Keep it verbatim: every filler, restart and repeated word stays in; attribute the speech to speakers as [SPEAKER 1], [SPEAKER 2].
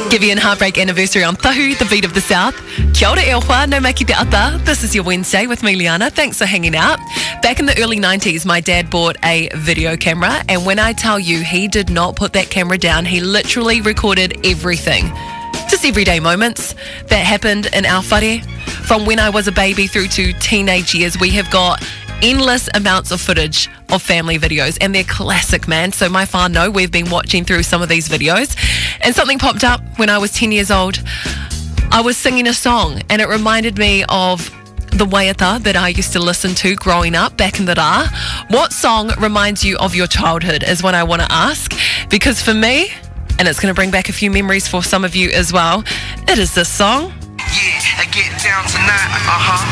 [SPEAKER 1] Givian Heartbreak Anniversary on Tahu, the beat of the South. Kia ora e oha, no mai ki te ata. This is your Wednesday with me, Liana. Thanks for hanging out. Back in the early nineties, my dad bought a video camera, and when I tell you he did not put that camera down, he literally recorded everything. Just everyday moments that happened in our whare. From when I was a baby through to teenage years, we have got endless amounts of footage of family videos, and they're classic, man. So my whānau, we've been watching through some of these videos, and something popped up when I was ten years old. I was singing a song, and it reminded me of the waiata that I used to listen to growing up back in the rā. What song reminds you of your childhood is what I want to ask, because for me, and it's going to bring back a few memories for some of you as well, it is this song.
[SPEAKER 2] Yeah, I get down tonight, uh-huh.